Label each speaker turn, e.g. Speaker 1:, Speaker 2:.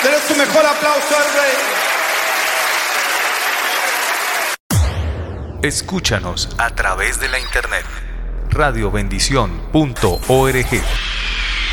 Speaker 1: Denle su mejor aplauso al rey.
Speaker 2: Escúchanos a través de la internet. radiobendición.org